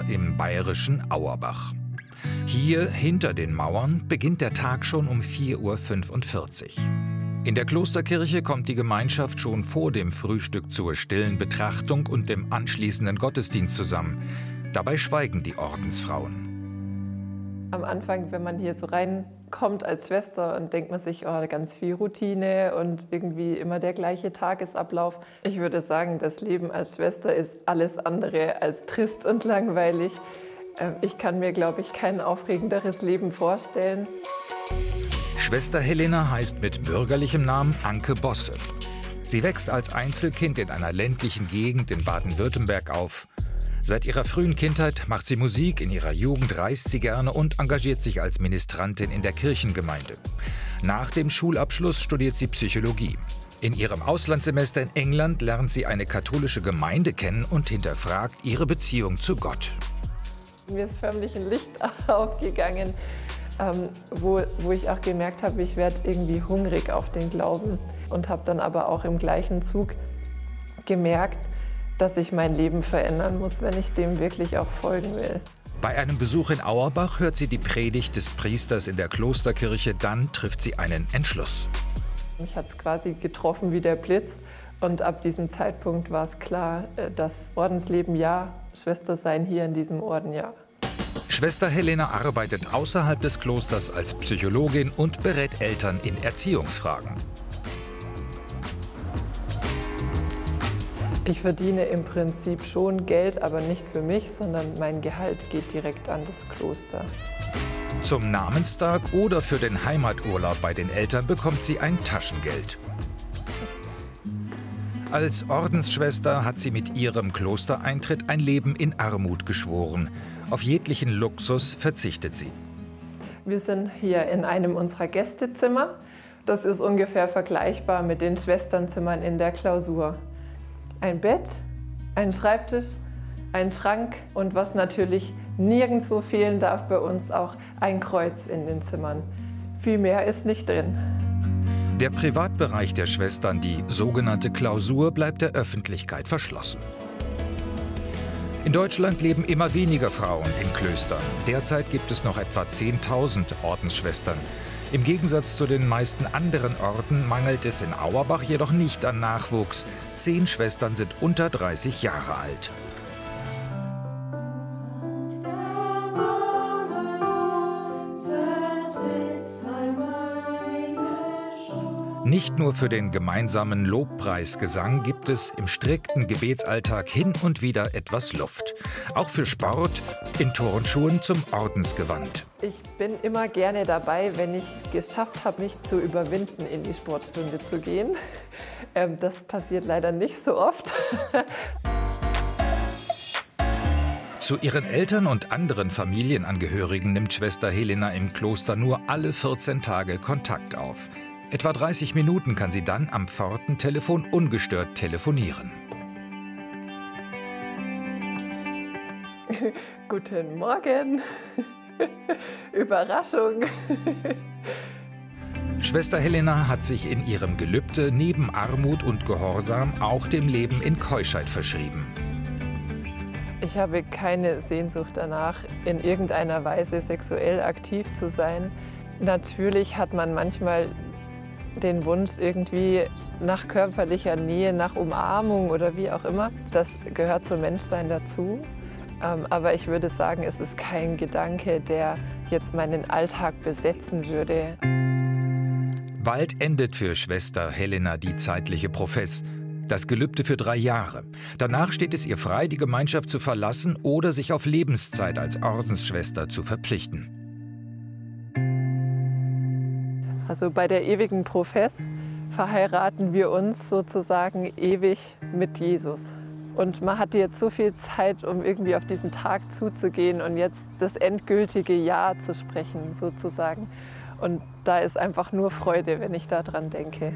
im bayerischen Auerbach. Hier, hinter den Mauern, beginnt der Tag schon um 4:45 Uhr. In der Klosterkirche kommt die Gemeinschaft schon vor dem Frühstück zur stillen Betrachtung und dem anschließenden Gottesdienst zusammen. Dabei schweigen die Ordensfrauen. Am Anfang, wenn man hier so reinkommt als Schwester, und denkt man sich, oh, ganz viel Routine und irgendwie immer der gleiche Tagesablauf. Ich würde sagen, das Leben als Schwester ist alles andere als trist und langweilig. Ich kann mir, glaube ich, kein aufregenderes Leben vorstellen. Schwester Helena heißt mit bürgerlichem Namen Anke Bosse. Sie wächst als Einzelkind in einer ländlichen Gegend in Baden-Württemberg auf. Seit ihrer frühen Kindheit macht sie Musik, in ihrer Jugend reist sie gerne und engagiert sich als Ministrantin in der Kirchengemeinde. Nach dem Schulabschluss studiert sie Psychologie. In ihrem Auslandssemester in England lernt sie eine katholische Gemeinde kennen und hinterfragt ihre Beziehung zu Gott. Mir ist förmlich ein Licht aufgegangen, wo ich auch gemerkt habe, ich werde irgendwie hungrig auf den Glauben. Und habe dann aber auch im gleichen Zug gemerkt, dass ich mein Leben verändern muss, wenn ich dem wirklich auch folgen will. Bei einem Besuch in Auerbach hört sie die Predigt des Priesters in der Klosterkirche, dann trifft sie einen Entschluss. Mich hat es quasi getroffen wie der Blitz und ab diesem Zeitpunkt war es klar, das Ordensleben ja, Schwester sein hier in diesem Orden ja. Schwester Helena arbeitet außerhalb des Klosters als Psychologin und berät Eltern in Erziehungsfragen. Ich verdiene im Prinzip schon Geld, aber nicht für mich, sondern mein Gehalt geht direkt an das Kloster. Zum Namenstag oder für den Heimaturlaub bei den Eltern bekommt sie ein Taschengeld. Als Ordensschwester hat sie mit ihrem Klostereintritt ein Leben in Armut geschworen. Auf jeglichen Luxus verzichtet sie. Wir sind hier in einem unserer Gästezimmer. Das ist ungefähr vergleichbar mit den Schwesternzimmern in der Klausur. Ein Bett, ein Schreibtisch, ein Schrank und was natürlich nirgendwo fehlen darf bei uns, auch ein Kreuz in den Zimmern. Viel mehr ist nicht drin. Der Privatbereich der Schwestern, die sogenannte Klausur, bleibt der Öffentlichkeit verschlossen. In Deutschland leben immer weniger Frauen in Klöstern. Derzeit gibt es noch etwa 10.000 Ordensschwestern. Im Gegensatz zu den meisten anderen Orden mangelt es in Auerbach jedoch nicht an Nachwuchs. 10 Schwestern sind unter 30 Jahre alt. Nicht nur für den gemeinsamen Lobpreisgesang gibt es im strikten Gebetsalltag hin und wieder etwas Luft. Auch für Sport in Turnschuhen zum Ordensgewand. Ich bin immer gerne dabei, wenn ich geschafft habe, mich zu überwinden, in die Sportstunde zu gehen. Das passiert leider nicht so oft. Zu ihren Eltern und anderen Familienangehörigen nimmt Schwester Helena im Kloster nur alle 14 Tage Kontakt auf. Etwa 30 Minuten kann sie dann am Pfortentelefon ungestört telefonieren. Guten Morgen. Überraschung. Schwester Helena hat sich in ihrem Gelübde neben Armut und Gehorsam auch dem Leben in Keuschheit verschrieben. Ich habe keine Sehnsucht danach, in irgendeiner Weise sexuell aktiv zu sein. Natürlich hat man manchmal den Wunsch irgendwie nach körperlicher Nähe, nach Umarmung oder wie auch immer. Das gehört zum Menschsein dazu. Aber ich würde sagen, es ist kein Gedanke, der jetzt meinen Alltag besetzen würde. Bald endet für Schwester Helena die zeitliche Profess. Das Gelübde für 3 Jahre. Danach steht es ihr frei, die Gemeinschaft zu verlassen oder sich auf Lebenszeit als Ordensschwester zu verpflichten. Also bei der ewigen Profess verheiraten wir uns sozusagen ewig mit Jesus. Und man hatte jetzt so viel Zeit, um irgendwie auf diesen Tag zuzugehen und jetzt das endgültige Ja zu sprechen sozusagen. Und da ist einfach nur Freude, wenn ich daran denke.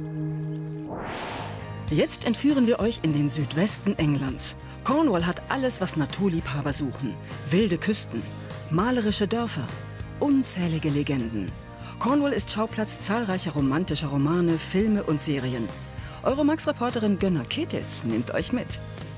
Jetzt entführen wir euch in den Südwesten Englands. Cornwall hat alles, was Naturliebhaber suchen. Wilde Küsten, malerische Dörfer, unzählige Legenden. Cornwall ist Schauplatz zahlreicher romantischer Romane, Filme und Serien. Eure Max-Reporterin Gönner Ketels nimmt euch mit.